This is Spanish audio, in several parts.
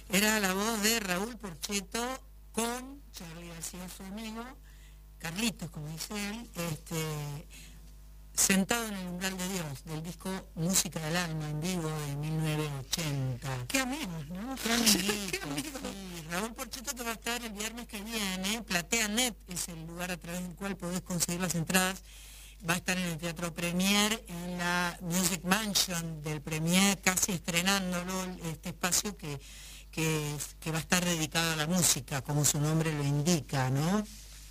Era la voz de Raúl Porchetto con Charly García, su amigo, Carlitos, como dice él, Sentado en el umbral de Dios, del disco Música del Alma en vivo de 1980. Qué amigos, ¿no? Qué amiguitos, Qué amigos. sí. Raúl Porchetto, que va a estar el viernes que viene. PlateaNet es el lugar a través del cual podés conseguir las entradas. Va a estar en el Teatro Premier, en la Music Mansion del Premier, casi estrenándolo, este espacio que va a estar dedicado a la música, como su nombre lo indica, ¿no?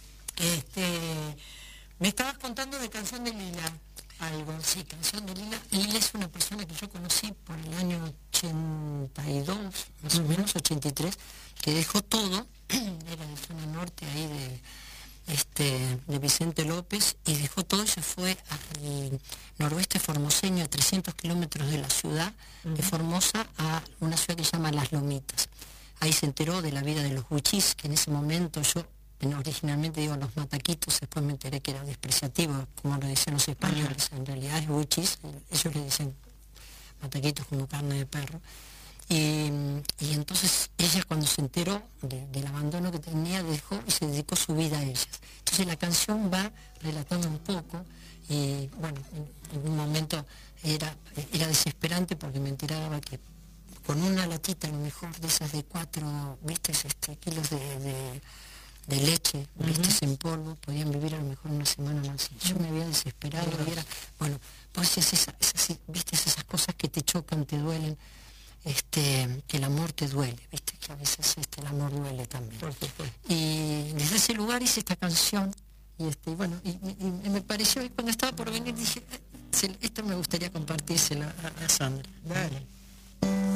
Me estabas contando de Canción de Lila, algo. Sí, Canción de Lila. Lila es una persona que yo conocí por el año 82, más o menos, 83, que dejó todo, era de zona norte ahí de Vicente López, y dejó todo y se fue al noroeste formoseño, a 300 kilómetros de la ciudad de Formosa, a una ciudad que se llama Las Lomitas. Ahí se enteró de la vida de los huichís, que en ese momento originalmente digo los mataquitos, después me enteré que era despreciativo, como lo decían los españoles. En realidad es huichís, ellos le dicen mataquitos como carne de perro. Y entonces ella, cuando se enteró del abandono que tenía, dejó y se dedicó su vida a ellas. Entonces la canción va relatando un poco, y bueno, en un momento era desesperante, porque me enteraba que con una latita, a lo mejor de esas de 4, ¿viste? Kilos de leche, ¿viste? En polvo, podían vivir a lo mejor una semana más. Y yo me había desesperado, y era, bueno, pues ¿viste? Esas cosas que te chocan, te duelen, que el amor te duele, ¿viste? Que a veces el amor duele también. Y desde ese lugar hice esta canción, y bueno, y me pareció, y cuando estaba por venir dije, esto me gustaría compartírselo a Sandra. Dale.